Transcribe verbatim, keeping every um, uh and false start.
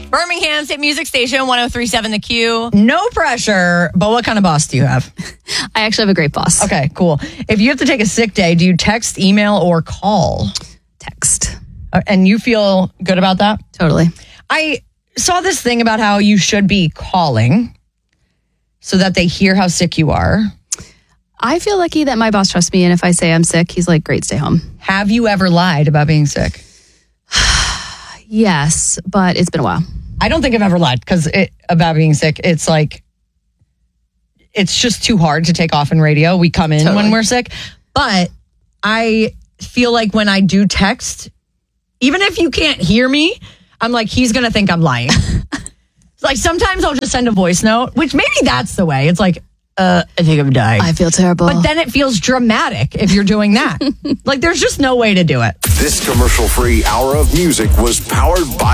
Birmingham's hit music station, one oh three point seven The Q. No pressure, but what kind of boss do you have? I actually have a great boss. Okay, cool. If you have to take a sick day, do you text, email, or call? Text. Uh, and you feel good about that? Totally. I saw this thing about how you should be calling so that they hear how sick you are. I feel lucky that my boss trusts me, and if I say I'm sick, he's like, great, stay home. Have you ever lied about being sick? Yes, but it's been a while. I don't think I've ever lied because it, about being sick. It's like, it's just too hard to take off in radio. We come in Totally. when we're sick. But I feel like when I do text, even if you can't hear me, I'm like, he's going to think I'm lying. Like sometimes I'll just send a voice note, which maybe that's the way. It's like, uh, I think I'm dying. I feel terrible. But then it feels dramatic if you're doing that. Like there's just no way to do it. This commercial-free hour of music was powered by